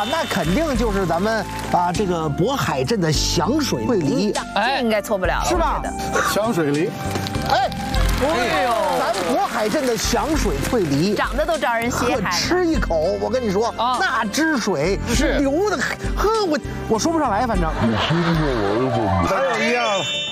啊，那肯定就是咱们啊这个渤海镇的响水桂梨， 这应该错不了了， 是吧？ 香水梨， 哎呦，咱渤海镇的响水桂梨， 长得都招人稀罕。 吃一口，我跟你说，那汁水是流的，呵，我说不上来，反正。 还有一样了。